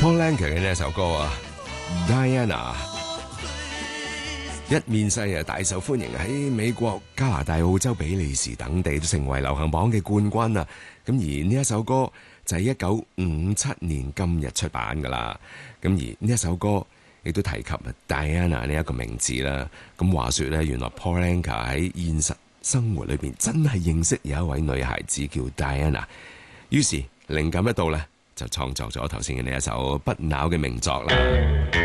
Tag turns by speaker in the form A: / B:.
A: Paul Anka 嘅呢一首歌啊 Diana 一面世啊，大受歡迎，喺美國、加拿大、澳洲、比利時等地都成為流行榜嘅冠軍啊！咁而呢一首歌就係1957年今日出版噶啦。咁而呢一首歌亦都提及 Diana 呢一個名字啦。咁話說咧，原來 Paul Anka 喺現實生活裏邊真係認識有一位女孩子叫 Diana， 於是靈感一到咧，就創作咗頭先嘅呢一首不朽嘅名作啦。